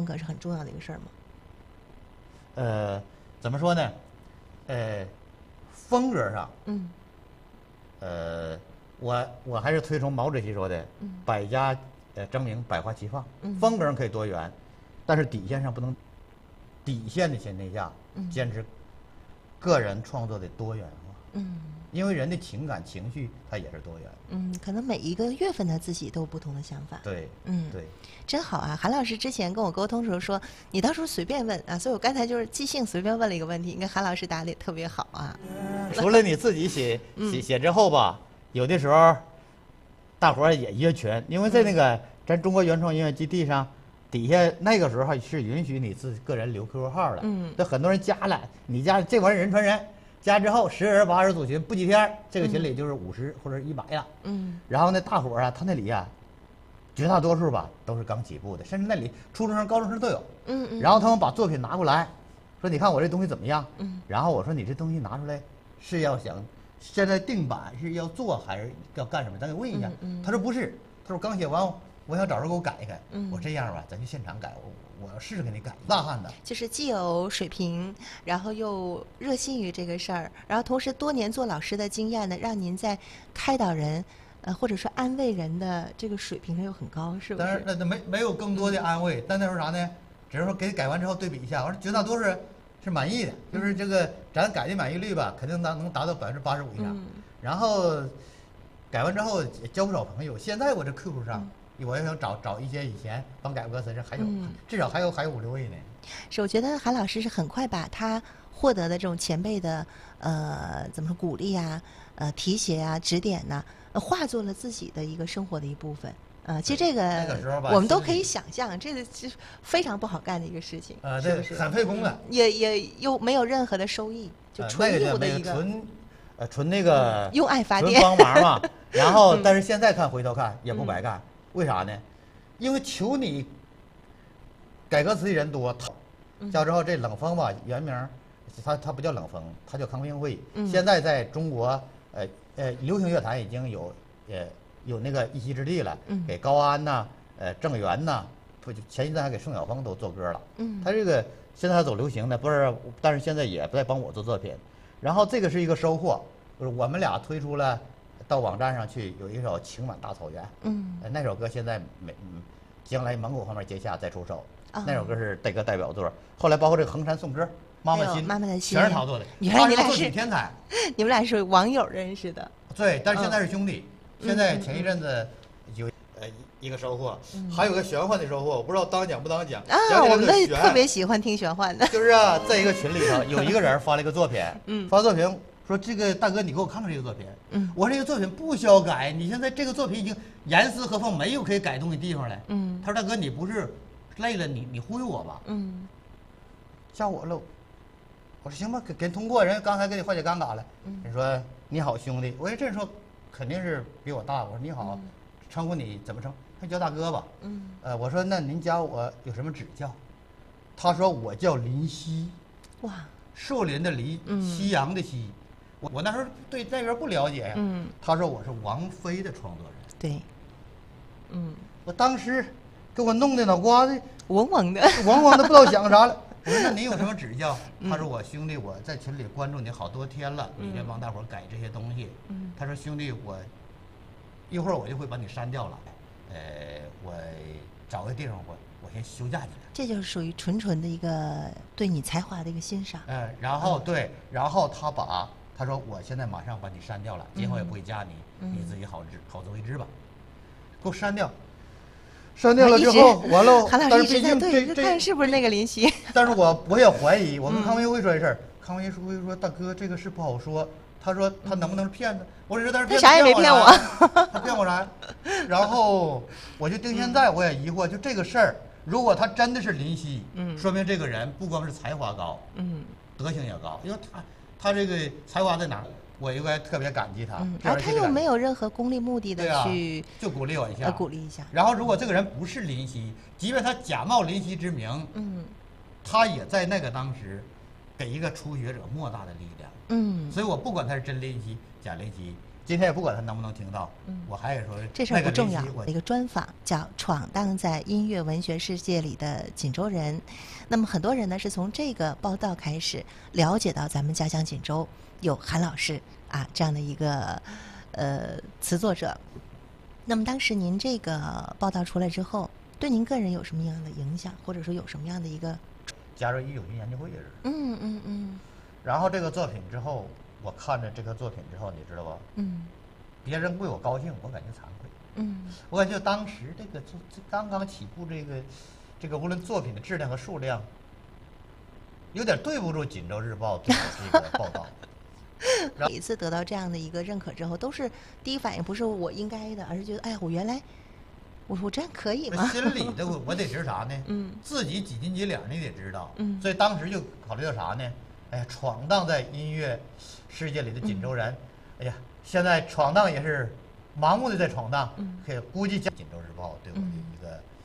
格是很重要的一个事儿吗？ 怎么说呢？风格上，我还是推崇毛主席说的“百家争鸣，百花齐放”。风格上可以多元，但是底线上不能，底线的前提下，坚持个人创作的多元化。因为人的情感情绪它也是多元。 可能每一个月份他自己都有不同的想法。 对，对， 真好啊！韩老师之前跟我沟通的时候说，你到时候随便问啊，所以我刚才就是即兴随便问了一个问题，你看韩老师答的也特别好啊。 除了你自己写之后吧，有的时候大伙儿也约群，因为在那个咱中国原创音乐基地上，底下那个时候还是允许你自己个人留 QQ 号了。这很多人加了，你加这玩意儿人传人。加之后10人80组群，不几天这个群里就是50或者100了。然后呢，大伙儿啊，他那里呀，绝大多数吧都是刚起步的，甚至那里初中生、高中生都有。然后他们把作品拿过来，说你看我这东西怎么样？然后我说你这东西拿出来是要想现在定版是要做还是要干什么？咱给问一下。他说不是，他说刚写完，我想找人给我改一改。我这样吧，咱去现场改，我要试着给你改。大汉的， 就是既有水平，然后又热心于这个事儿，然后同时多年做老师的经验呢，让您在开导人，或者说安慰人的这个水平上又很高，是不是？ 当然，那没有更多的安慰，但那时候啥呢？只是说给改完之后对比一下，我说绝大多数是满意的，就是这个咱改的满意率吧，肯定能达到85%以上。然后改完之后交不少朋友，现在我这 QQ 上。我也想找一些以前帮改过歌词的，还有至少还有5、6位呢。 是，我觉得韩老师是很快把他获得的这种前辈的怎么说鼓励啊、提携啊、指点呐、化作了自己的一个生活的一部分。其实这个我们都可以想象，这个是非常不好干的一个事情。 这很费工的， 也又没有任何的收益，就纯义务的一个。 纯那个用爱发电， 纯帮忙嘛。然后，但是现在回头看也不白干。为啥呢？因为求你改歌词的人多，叫之后这冷风吧，原名它不叫冷风，它叫康平会。现在在中国流行乐坛已经有那个一席之地了。给高安呐、郑源呐，前一阵还给宋晓峰都做歌了。他这个现在还走流行的，不是，但是现在也在帮我做作品。然后这个是一个收获，就是我们俩推出了。到网站上去有一首《情满大草原》，那首歌现在将来蒙古方面接下再出手。那首歌是这个代表作。后来包括这个《衡山颂歌》，妈妈的心，全是他做的。 你看你俩是天才， 你们俩是网友认识的。 对，但是现在是兄弟。现在前一阵子有一个收获，还有个玄幻的收获，我不知道当讲不当讲。 我们都特别喜欢听玄幻的。 就是在一个群里头，有一个人发了一个作品，发作品。说这个大哥，你给我看看这个作品。我说这个作品不需要改，你现在这个作品已经严丝合缝，没有可以改动的地方了。他说大哥，你不是累了，你忽悠我吧？吓我了。我说行吧，给通过，人刚才给你化解尴尬了。人说你好兄弟，我说这人说肯定是比我大。我说你好，称呼你怎么称？他叫大哥吧。我说那您教我有什么指教？他说我叫林夕。 哇， 树林的林，夕阳的夕。我那时候对那边不了解呀。他说我是王菲的创作人。 对。 我当时给我弄的脑瓜子嗡嗡的， 嗡嗡的，不知道想啥了。我说那您有什么指教？他说我兄弟，我在群里关注你好多天了，你先帮大伙改这些东西。他说兄弟，我一会儿我就会把你删掉了。我找个地方我先休假去了。 这就是属于纯的一个对你才华的一个欣赏。 然后对，然后他说我现在马上把你删掉了，今后也不会加你，你自己好自为之吧。给我删掉。删掉了之后，完了，但是毕竟这看是不是那个林夕？ 但是我也怀疑，我跟康威会说这事儿，康威会说大哥这个是不好说，他说他能不能是骗子？我说但是他啥也没骗我， 他骗我啥？然后我就定现在我也疑惑，就这个事儿，如果他真的是林夕，说明这个人不光是才华高，德行也高，因为他这个才华在哪儿？我应该特别感激他， 而他又没有任何功利目的的去， 就鼓励我一下， 鼓励一下。 然后如果这个人不是林夕，即便他假冒林夕之名，他也在那个当时给一个初学者莫大的力量。所以我不管他是真林夕、假林夕， 今天也不管他能不能听到，我还得说这事儿不重要。 那个一个专访叫《闯荡在音乐文学世界里的锦州人》，那么很多人呢是从这个报道开始了解到咱们家乡锦州有韩老师啊这样的一个词作者。那么当时您这个报道出来之后，对您个人有什么样的影响，或者说有什么样的一个？ 加入一九军研究会也是。然后这个作品之后，我看着这个作品之后，你知道吧？别人为我高兴，我感觉惭愧。我感觉当时这刚刚起步，这个无论作品的质量和数量，有点对不住《锦州日报》对我这个报道。 每一次得到这样的一个认可之后，都是第一反应不是我应该的，而是觉得哎呀，我原来我这样可以吗？ 心里的我得知啥呢？自己几斤几两你得知道。所以当时就考虑到啥呢？哎呀，闯荡在音乐世界里的锦州人，哎呀，现在闯荡也是盲目的在闯荡。估计《锦州日报》对我的一个